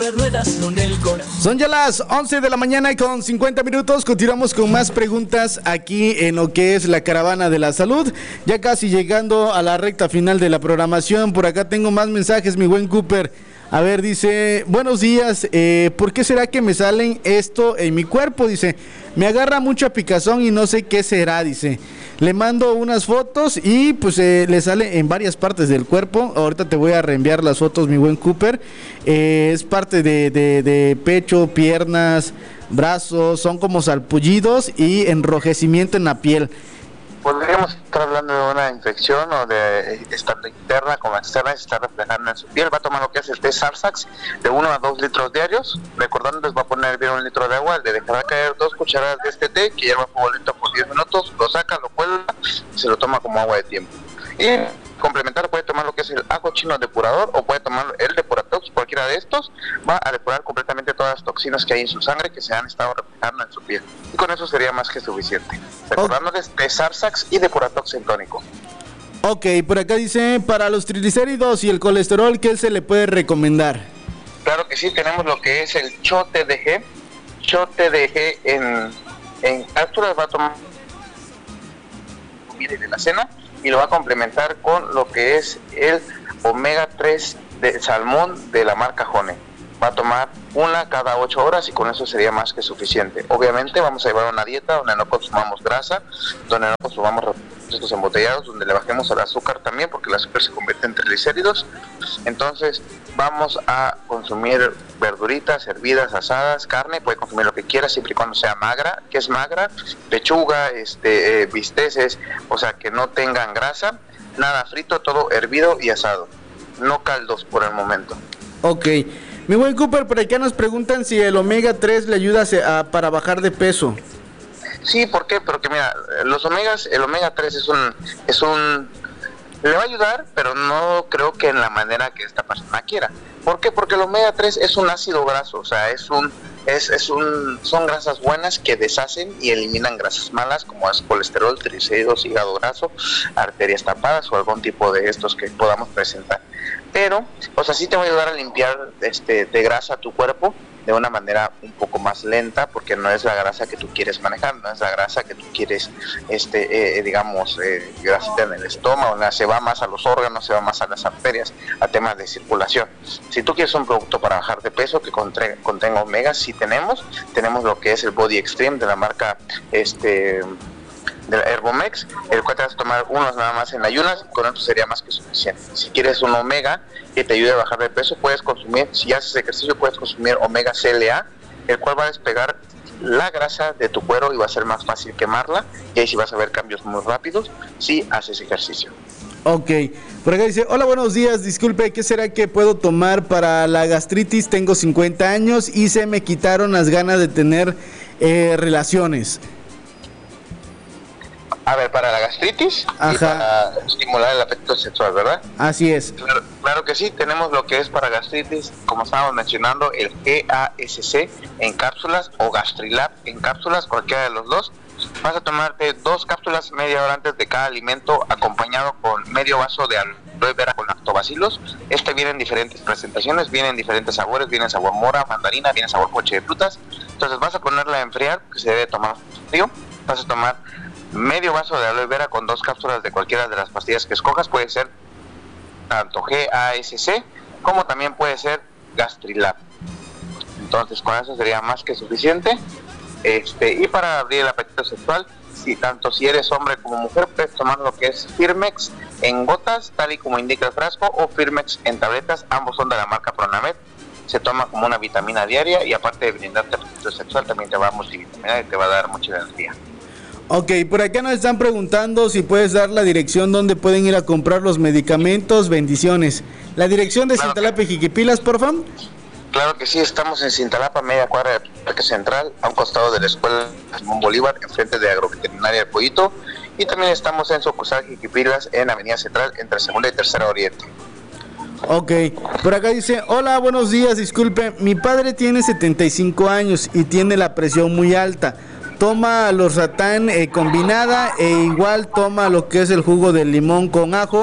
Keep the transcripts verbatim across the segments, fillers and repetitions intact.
Son ya las once de la mañana y con cincuenta minutos. Continuamos con más preguntas aquí en lo que es la Caravana de la Salud. Ya casi llegando a la recta final de la programación. Por acá tengo más mensajes, mi buen Cooper. A ver, dice, buenos días, eh, ¿por qué será que me salen esto en mi cuerpo? Dice, me agarra mucha picazón y no sé qué será, dice. Le mando unas fotos y pues eh, le sale en varias partes del cuerpo. Ahorita te voy a reenviar las fotos, mi buen Cooper. Eh, es parte de, de, de pecho, piernas, brazos, son como salpullidos y enrojecimiento en la piel. Podríamos estar hablando de una infección o de tanto interna como externa y se está reflejando en su piel. Va a tomar lo que es el té Sarsax de uno a dos litros diarios. Recordando, les va a poner bien un litro de agua, le dejará caer dos cucharadas de este té que lleva fuego lento por diez minutos, lo saca, lo cuelga y se lo toma como agua de tiempo. Y complementar, puede tomar lo que es el ajo chino depurador o puede tomar el Depuratox, cualquiera de estos va a depurar completamente todas las toxinas que hay en su sangre que se han estado reflejando en su piel. Y con eso sería más que suficiente. Recordándoles de Sarsax y Depuratox en tónico. Ok, por acá dice, para los triglicéridos y el colesterol, ¿qué se le puede recomendar? Claro que sí, tenemos lo que es el Cho T D G. Cho T D G en, en cápsulas va a tomar comida de la cena y lo va a complementar con lo que es el omega tres de salmón de la marca Jone. Va a tomar una cada ocho horas y con eso sería más que suficiente. Obviamente vamos a llevar una dieta donde no consumamos grasa, donde no consumamos refrescos embotellados, donde le bajemos el azúcar también, porque el azúcar se convierte en triglicéridos. Entonces vamos a consumir verduritas, hervidas, asadas, carne, puede consumir lo que quiera siempre y cuando sea magra. ¿Qué es magra? Pechuga, este, eh, bisteces, o sea que no tengan grasa, nada frito, todo hervido y asado. No caldos por el momento. Ok. Mi buen Cooper, por acá nos preguntan si el omega tres le ayuda a, para bajar de peso. Sí, ¿por qué? Porque mira, los omegas, el omega tres es un, es un, le va a ayudar, pero no creo que en la manera que esta persona quiera. ¿Por qué? Porque el omega tres es un ácido graso, o sea, es un, es, es un, son grasas buenas que deshacen y eliminan grasas malas como es colesterol, triglicéridos, hígado graso, arterias tapadas o algún tipo de estos que podamos presentar. Pero, o sea, sí te va a ayudar a limpiar este de grasa tu cuerpo de una manera un poco más lenta, porque no es la grasa que tú quieres manejar, no es la grasa que tú quieres, este eh, digamos, eh, grasita en el estómago, ¿no? Se va más a los órganos, se va más a las arterias, a temas de circulación. Si tú quieres un producto para bajar de peso que contenga, contenga omega, sí tenemos, tenemos lo que es el Body Extreme de la marca, este... de la Herbomex, el cual te vas a tomar unos nada más en ayunas, con eso sería más que suficiente. Si quieres un omega que te ayude a bajar de peso, puedes consumir, si haces ejercicio, puedes consumir omega C L A, el cual va a despegar la grasa de tu cuero y va a ser más fácil quemarla, y ahí sí vas a ver cambios muy rápidos si haces ejercicio. Ok, por acá dice, hola, buenos días, disculpe, ¿qué será que puedo tomar para la gastritis? Tengo cincuenta años y se me quitaron las ganas de tener eh, relaciones. A ver, para la gastritis. Ajá. Y para estimular el apetito sexual, ¿verdad? Así es. Claro, claro que sí, tenemos lo que es para gastritis, como estábamos mencionando, el G A S C en cápsulas o Gastrilab en cápsulas, cualquiera de los dos. Vas a tomarte dos cápsulas media hora antes de cada alimento, acompañado con medio vaso de aloe vera con lactobacilos. Este viene en diferentes presentaciones, viene en diferentes sabores, viene en sabor mora, mandarina, viene en sabor coche de frutas. Entonces vas a ponerla a enfriar, que se debe tomar frío. Vas a tomar medio vaso de aloe vera con dos cápsulas de cualquiera de las pastillas que escojas, puede ser tanto G A S C como también puede ser Gastrilab. Entonces con eso sería más que suficiente. Este, y para abrir el apetito sexual, si tanto si eres hombre como mujer, puedes tomar lo que es Firmex en gotas, tal y como indica el frasco, o Firmex en tabletas, ambos son de la marca Pronamed. Se toma como una vitamina diaria y aparte de brindarte apetito sexual, también te va a multivitaminar y te va a dar mucha energía. Ok, por acá nos están preguntando si puedes dar la dirección donde pueden ir a comprar los medicamentos. Bendiciones. La dirección de claro Cintalapa y Jiquipilas, por favor. Claro que sí, estamos en Cintalapa, media cuadra del Parque Central, a un costado de la Escuela Simón Bolívar, enfrente de Agroveterinaria El Pollito, y también estamos en sucursal Jiquipilas, en Avenida Central, entre Segunda y Tercera Oriente. Ok, por acá dice, hola, buenos días, disculpe, mi padre tiene setenta y cinco años y tiene la presión muy alta. Toma losartán eh, combinada e igual toma lo que es el jugo de limón con ajo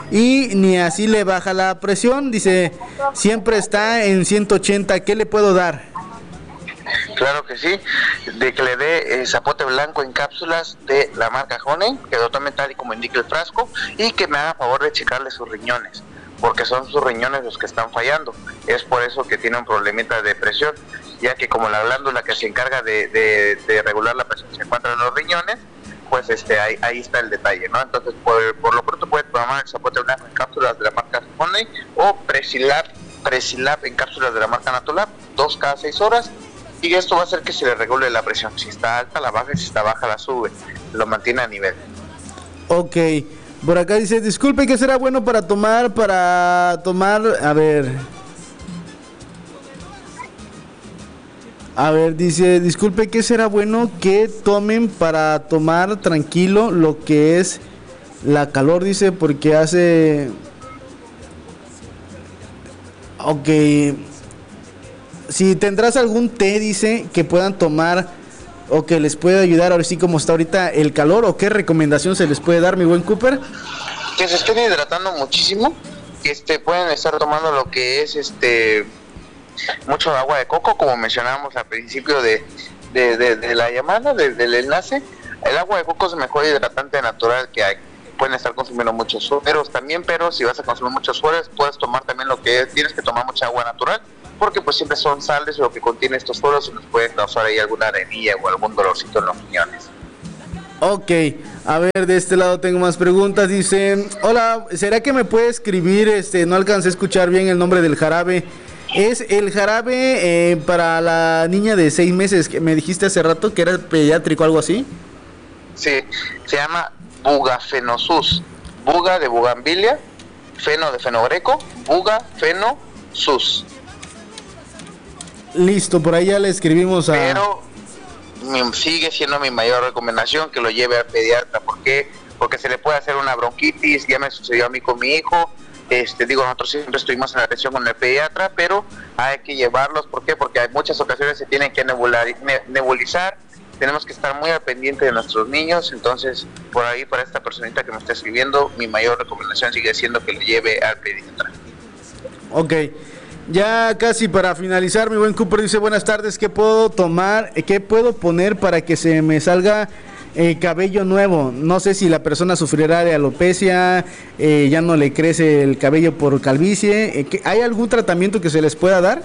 y ni así le baja la presión. Dice, siempre está en ciento ochenta, ¿qué le puedo dar? Claro que sí, de que le dé eh, zapote blanco en cápsulas de la marca Honey, que lo tome tal y como indica el frasco, y que me haga favor de checarle sus riñones, porque son sus riñones los que están fallando. Es por eso que tiene un problemita de presión, ya que como la glándula que se encarga de, de, de regular la presión se encuentra en los riñones, pues este ahí, ahí está el detalle, ¿no? Entonces, por, por lo pronto puede tomar el zapote blanco en cápsulas de la marca Honey o Presilab, Presilab en cápsulas de la marca Natolab, dos cada seis horas, y esto va a hacer que se le regule la presión. Si está alta la baja y si está baja la sube, lo mantiene a nivel. Ok, por acá dice, disculpe, ¿qué será bueno para tomar, para tomar, a ver... A ver, dice, disculpe, ¿qué será bueno que tomen para tomar tranquilo lo que es la calor? Dice, porque hace... Ok. Si tendrás algún té, dice, que puedan tomar o que les pueda ayudar ahora sí como está ahorita el calor, o qué recomendación se les puede dar, mi buen Cooper. Que se estén hidratando muchísimo, que este, pueden estar tomando lo que es este... mucho agua de coco, como mencionábamos al principio de, de, de, de la llamada, de, del enlace. El agua de coco es el mejor hidratante natural que hay. Pueden estar consumiendo muchos sueros también, pero si vas a consumir muchos sueros, puedes tomar también lo que es, tienes que tomar mucha agua natural, porque pues siempre son sales lo que contiene estos sueros y nos puede causar ahí alguna arenilla o algún dolorcito en los riñones. Ok, a ver, de este lado tengo más preguntas. Dice, hola, ¿será que me puede escribir? Este, no alcancé a escuchar bien el nombre del jarabe. Es el jarabe eh, para la niña de seis meses que me dijiste hace rato que era pediátrico, algo así. Sí, se llama Bugafenosus. Buga de bugambilia, feno de fenogreco, Bugafenosus. Listo, por ahí ya le escribimos a... Pero mi, sigue siendo mi mayor recomendación que lo lleve al pediatra. ¿Por qué? Porque se le puede hacer una bronquitis, ya me sucedió a mí con mi hijo. Este, digo, nosotros siempre estuvimos en la atención con el pediatra, pero hay que llevarlos. ¿Por qué? Porque hay muchas ocasiones se tienen que nebular, nebulizar, tenemos que estar muy al pendiente de nuestros niños. Entonces, por ahí, para esta personita que me está escribiendo, mi mayor recomendación sigue siendo que lo lleve al pediatra. Ok, ya casi para finalizar, mi buen Cooper dice, buenas tardes, ¿qué puedo tomar, qué puedo poner para que se me salga Eh, cabello nuevo? No sé si la persona sufrirá de alopecia, eh, ya no le crece el cabello por calvicie. Eh, ¿hay algún tratamiento que se les pueda dar?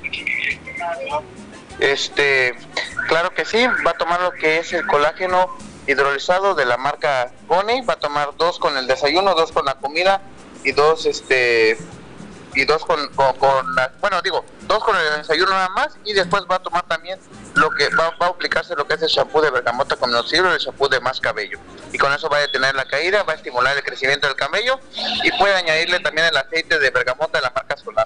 Este, claro que sí, va a tomar lo que es el colágeno hidrolizado de la marca Honey, va a tomar dos con el desayuno, dos con la comida y dos este y dos con, con, con la, bueno digo, dos con el desayuno nada más, y después va a tomar también lo que va, va a aplicarse lo que es el shampoo de bergamota con minoxidil, el shampoo de más cabello, y con eso va a detener la caída, va a estimular el crecimiento del cabello, y puede añadirle también el aceite de bergamota de la marca Solar.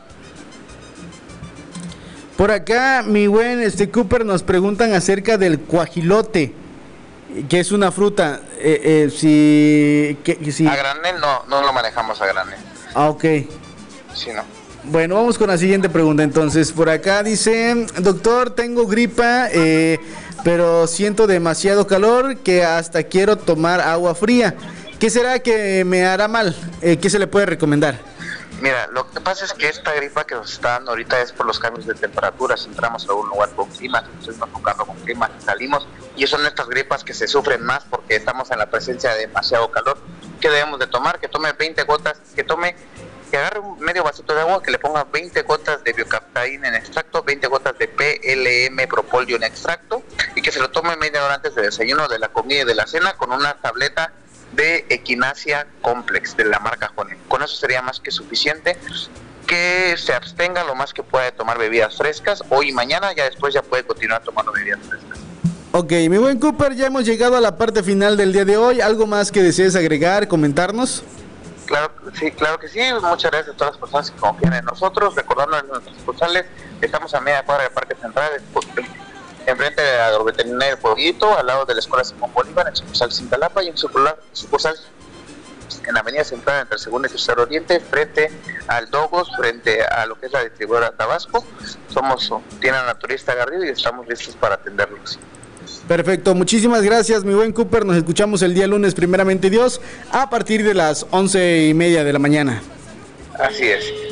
Por acá, mi buen este Cooper, nos preguntan acerca del cuajilote, que es una fruta. Eh, eh, si, que, si... A granel no, no lo manejamos a granel. Ah, ok. Sí, no. Bueno, vamos con la siguiente pregunta entonces. Por acá dice, doctor, tengo gripa, eh, pero siento demasiado calor que hasta quiero tomar agua fría. ¿Qué será que me hará mal? Eh, ¿Qué se le puede recomendar? Mira, lo que pasa es que esta gripa que nos está dando ahorita es por los cambios de temperaturas. Entramos a un lugar con clima, estamos tocando con clima, salimos, y son estas gripas que se sufren más porque estamos en la presencia de demasiado calor. ¿Qué debemos de tomar? Que tome veinte gotas, que tome, que agarre un medio vasito de agua, que le ponga veinte gotas de biocaptaína en extracto, veinte gotas de P L M propóleo en extracto, y que se lo tome media hora antes del desayuno, de la comida y de la cena, con una tableta de Equinacia Complex de la marca Honey. Con eso sería más que suficiente. Que se abstenga lo más que pueda de tomar bebidas frescas hoy y mañana, ya después ya puede continuar tomando bebidas frescas. Ok, mi buen Cooper, ya hemos llegado a la parte final del día de hoy. ¿Algo más que desees agregar, comentarnos? Claro, sí, claro que sí. Muchas gracias a todas las personas que confían en nosotros. Recordando en nuestros sucursales, estamos a media cuadra del Parque Central, enfrente de la agroveterinaria del Pueblito, al lado de la Escuela Simón Bolívar, en sucursal Cintalapa, y en sucursal, sucursal en la Avenida Central, entre el segundo y tercer Oriente, frente al Dogos, frente a lo que es la distribuidora Tabasco. Somos tienda naturista Garrido y estamos listos para atenderlos. Perfecto, muchísimas gracias, mi buen Cooper. Nos escuchamos el día lunes, primeramente Dios, a partir de las once y media de la mañana. Así es.